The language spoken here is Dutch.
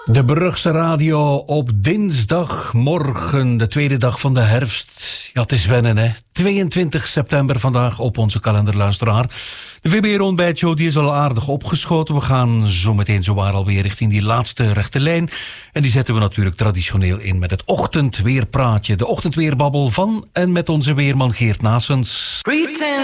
De Brugse Radio op dinsdagmorgen, de tweede dag van de herfst. Ja, het is wennen, hè. 22 september vandaag op onze kalender, luisteraar. De VBR-ontbijtshow die is al aardig opgeschoten. We gaan zo meteen zowaar alweer richting die laatste rechte lijn. En die zetten we natuurlijk traditioneel in met het ochtendweerpraatje. De ochtendweerbabbel van en met onze weerman Geert Naessens.